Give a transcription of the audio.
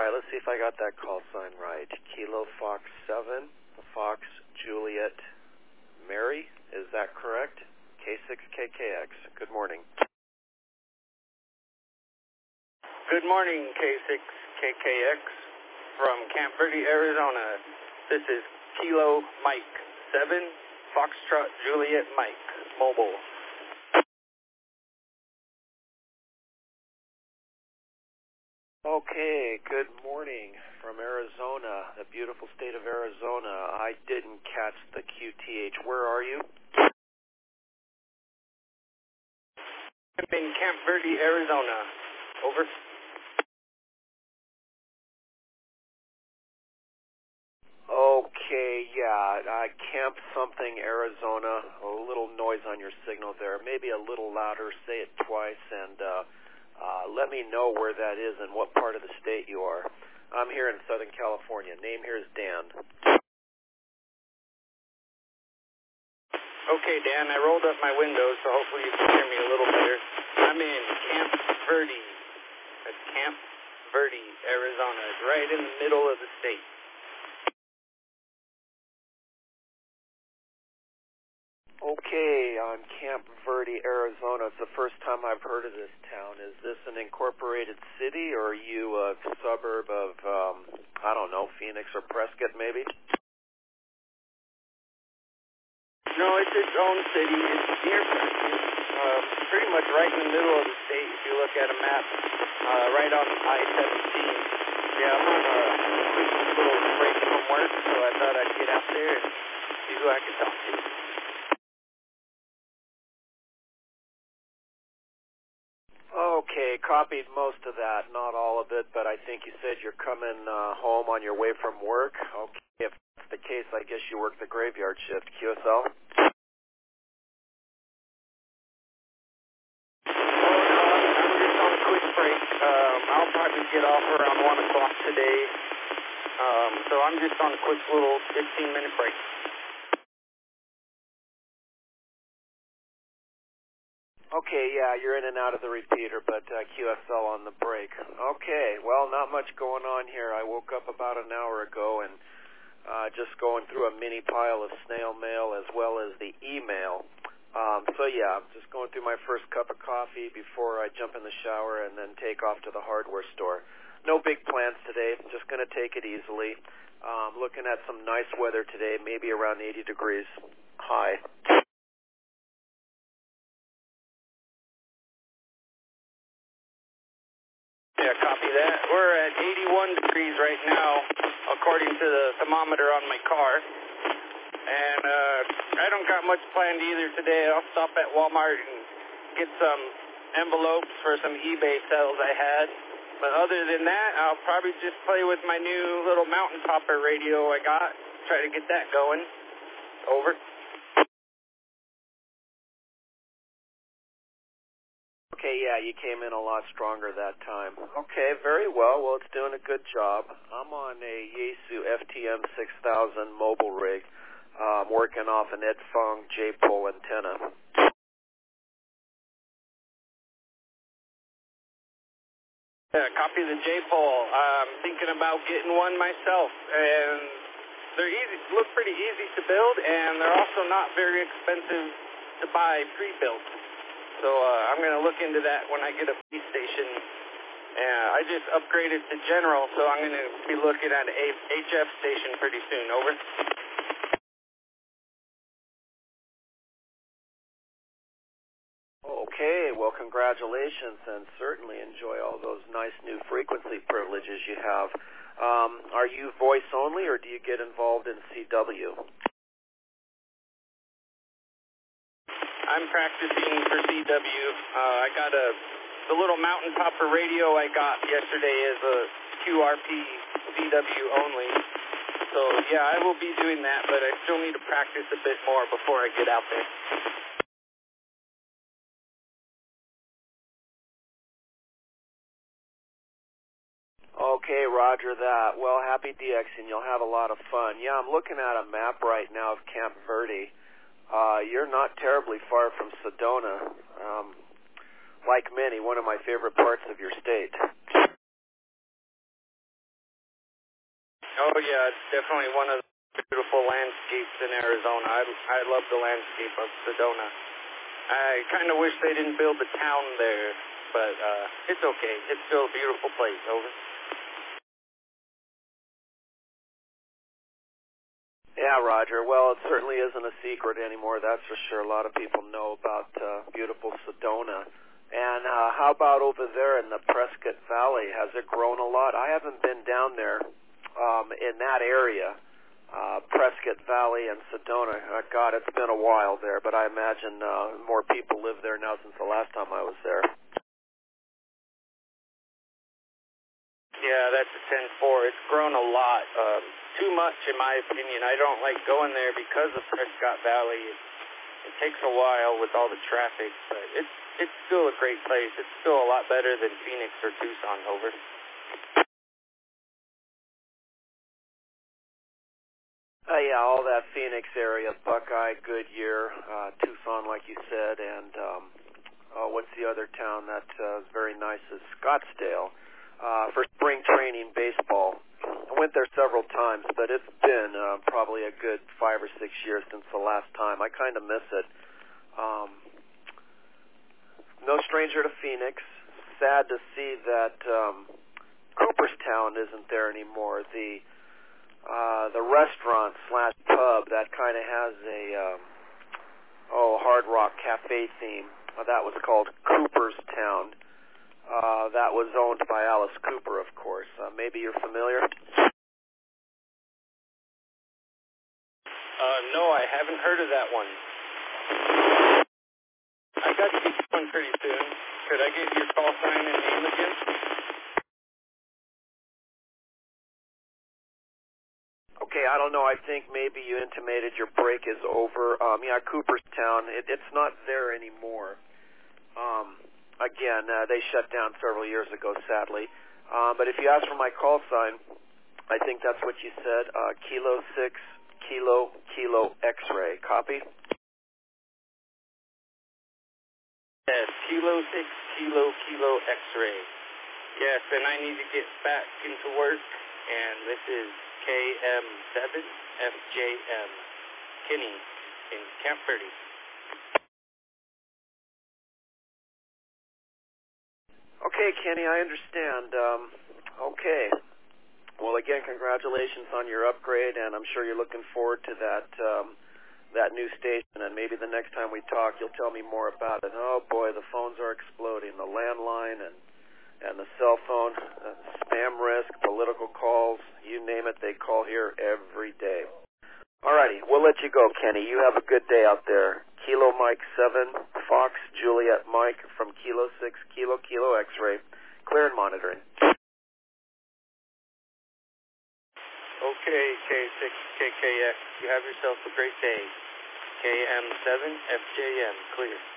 right, let's see if I got that call sign right. Kilo Fox 7, Fox Juliet Mary, is that correct? K6KKX, good morning. Good morning, K6KKX from Camp Verde, Arizona. This is Kilo Mike 7, Foxtrot Juliet Mike, mobile. Okay, good morning from Arizona, the beautiful state of Arizona. I didn't catch the QTH. Where are you? I'm in Camp Verde, Arizona. Over. Okay, yeah, Camp something, Arizona. A little noise on your signal there. Maybe a little louder. Say it twice, and let me know where that is and what part of the state you are. I'm here in Southern California. Name here is Dan. Okay, Dan, I rolled up my window, so hopefully you can hear me a little better. I'm in Camp Verde. That's Camp Verde, Arizona. It's right in the middle of the state. Okay, on Camp Verde, Arizona. It's the first time I've heard of this town. Is this an incorporated city, or are you a suburb of, I don't know, Phoenix or Prescott, maybe? No, it's its own city. It's near Prescott. Pretty much right in the middle of the state, if you look at a map, right on I-17. Yeah, I'm on a quick little break from work, so I thought I'd get out there and see who I could talk to. Okay, copied most of that, not all of it, but I think you said you're coming home on your way from work. Okay, if that's the case, I guess you work the graveyard shift. QSL? I'm just on a quick break. I'll probably get off around 1 o'clock today. So I'm just on a quick little 15-minute break. Okay, yeah, you're in and out of the repeater, but QSL on the break. Okay, well, not much going on here. I woke up about an hour ago and just going through a mini pile of snail mail as well as the email. So, yeah, I'm just going through my first cup of coffee before I jump in the shower and then take off to the hardware store. No big plans today. Just going to take it easily. Looking at some nice weather today, maybe around 80 degrees high. Yeah, copy that. We're at 81 degrees right now, according to the thermometer on my car. And I don't got much planned either today. I'll stop at Walmart and get some envelopes for some eBay sales I had. But other than that, I'll probably just play with my new little mountain topper radio I got. Try to get that going. Over. Okay, yeah, you came in a lot stronger that time. Okay, very well. Well, it's doing a good job. I'm on a Yaesu FTM 6000 mobile rig, working off an Ed Fong J-pole antenna. Yeah, copy the J-pole. I'm thinking about getting one myself, and they're easy, look pretty easy to build, and they're also not very expensive to buy pre-built. So I'm going to look into that when I get a base station. I just upgraded to General, so I'm going to be looking at an HF station pretty soon. Over. Okay, well, congratulations, and certainly enjoy all those nice new frequency privileges you have. Are you voice only, or do you get involved in CW? I'm practicing for CW. I got the little mountain topper radio I got yesterday is a QRP CW only. So yeah, I will be doing that, but I still need to practice a bit more before I get out there. Okay, roger that. Well, happy DXing. You'll have a lot of fun. Yeah, I'm looking at a map right now of Camp Verde. You're not terribly far from Sedona. Like many, one of my favorite parts of your state. Oh, yeah, it's definitely one of the beautiful landscapes in Arizona. I love the landscape of Sedona. I kind of wish they didn't build the town there, but it's okay. It's still a beautiful place. Over. Yeah, Roger. Well, it certainly isn't a secret anymore, that's for sure. A lot of people know about beautiful Sedona. And how about over there in the Prescott Valley? Has it grown a lot? I haven't been down there in that area, Prescott Valley and Sedona. God, it's been a while there, but I imagine more people live there now since the last time I was there. Yeah, that's a 10-4. It's grown a lot. Too much, in my opinion. I don't like going there because of Prescott Valley. It takes a while with all the traffic, but it's still a great place. It's still a lot better than Phoenix or Tucson. Over. Yeah, all that Phoenix area, Buckeye, Goodyear, Tucson, like you said, and what's the other town that is very nice is Scottsdale for spring training baseball. I went there several times, but it's been probably a good 5 or 6 years since the last time. I kind of miss it. No stranger to Phoenix. Sad to see that Cooperstown isn't there anymore. The restaurant / pub that kind of has a Hard Rock Cafe theme. That was called Cooperstown. That was owned by Alice Cooper, of course. Maybe you're familiar? No, I haven't heard of that one. I got to get one pretty soon. Could I get your call sign and name again? Okay, I don't know. I think maybe you intimated your break is over. Yeah, Cooperstown, it's not there anymore. Again, they shut down several years ago, sadly. But if you ask for my call sign, I think that's what you said. Kilo 6, Kilo X-ray. Copy? Yes, Kilo 6, Kilo X-ray. Yes, and I need to get back into work, and this is KM7FJM, Kenny, in Camp Verde. Okay, Kenny, I understand. Okay. Well, again, congratulations on your upgrade, and I'm sure you're looking forward to that new station, and maybe the next time we talk, you'll tell me more about it. Oh, boy, the phones are exploding. The landline and the cell phone, spam risk, political calls, you name it, they call here every day. Alrighty, we'll let you go, Kenny. You have a good day out there. Kilo Mike 7, Fox Juliet Mike from Kilo 6, Kilo X-ray, clear and monitoring. Okay, K6KKX, you have yourself a great day. KM7FJM, clear.